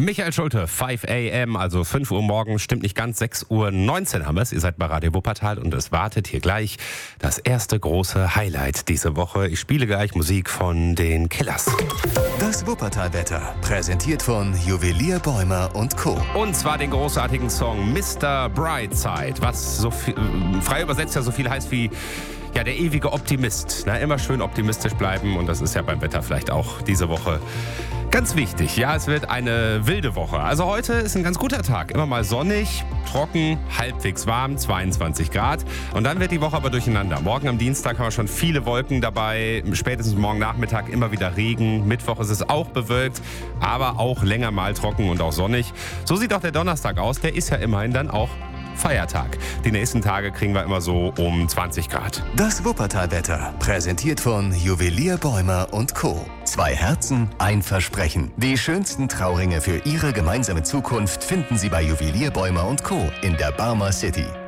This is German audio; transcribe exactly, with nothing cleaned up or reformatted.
Michael Schulte, fünf a m, also fünf Uhr morgens, stimmt nicht ganz, sechs Uhr neunzehn haben wir es. Ihr seid bei Radio Wuppertal und es wartet hier gleich das erste große Highlight diese Woche. Ich spiele gleich Musik von den Killers. Das Wuppertal-Wetter, präsentiert von Juwelier Bäumer und Co. Und zwar den großartigen Song Mister Brightside, was so viel, frei übersetzt ja so viel heißt wie ja, der ewige Optimist. Na, immer schön optimistisch bleiben und das ist ja beim Wetter vielleicht auch diese Woche ganz wichtig. Ja, es wird eine wilde Woche. Also heute ist ein ganz guter Tag. Immer mal sonnig, trocken, halbwegs warm, zweiundzwanzig Grad. Und dann wird die Woche aber durcheinander. Morgen am Dienstag haben wir schon viele Wolken dabei. Spätestens morgen Nachmittag immer wieder Regen. Mittwoch ist es auch bewölkt, aber auch länger mal trocken und auch sonnig. So sieht auch der Donnerstag aus. Der ist ja immerhin dann auch Feiertag. Die nächsten Tage kriegen wir immer so um zwanzig Grad. Das Wuppertal-Wetter, präsentiert von Juwelier Bäumer und Co. Zwei Herzen, ein Versprechen. Die schönsten Trauringe für Ihre gemeinsame Zukunft finden Sie bei Juwelier Bäumer und Co. in der Barmer City.